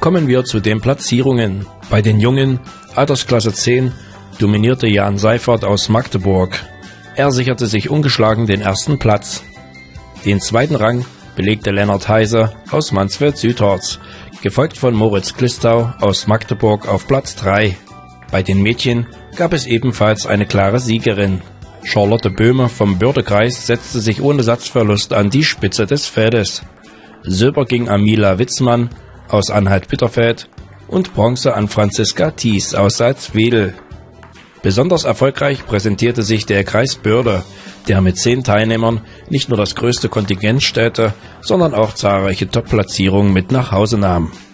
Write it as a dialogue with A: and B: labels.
A: Kommen wir zu den Platzierungen. Bei den Jungen, Altersklasse 10, dominierte Jan Seifert aus Magdeburg. Er sicherte sich ungeschlagen den ersten Platz. Den zweiten Rang belegte Lennart Heiser aus Mansfeld-Südharz, gefolgt von Moritz Glistau aus Magdeburg auf Platz 3. Bei den Mädchen gab es ebenfalls eine klare Siegerin. Charlotte Böhme vom Bördekreis setzte sich ohne Satzverlust an die Spitze des Feldes. Silber ging an Mila Witzmann aus Anhalt-Bitterfeld und Bronze an Franziska Thies aus Salzwedel. Besonders erfolgreich präsentierte sich der Kreis Börde, der mit 10 Teilnehmern nicht nur das größte Kontingent stellte, sondern auch zahlreiche Top-Platzierungen mit nach Hause nahm.